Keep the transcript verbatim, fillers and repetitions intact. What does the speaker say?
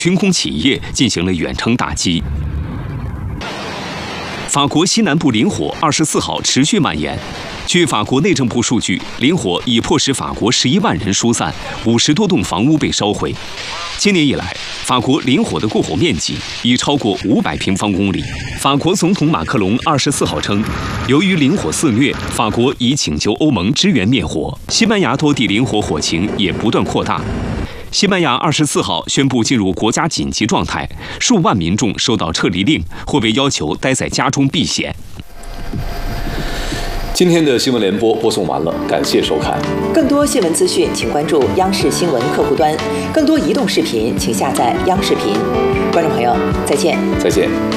军工企业进行了远程打击。法国西南部林火二十四号持续蔓延。据法国内政部数据，林火已迫使法国十一万人疏散，五十多栋房屋被烧毁。今年以来，法国林火的过火面积已超过五百平方公里。法国总统马克龙二十四号称，由于林火肆虐，法国已请求欧盟支援灭火。西班牙多地林火火情也不断扩大。西班牙二十四号宣布进入国家紧急状态，数万民众收到撤离令，或被要求待在家中避险。 今天的新闻联播播送完了，感谢收看。 更多新闻资讯，请关注央视新闻客户端；更多移动视频，请下载央视频。观众朋友，再见。 再见。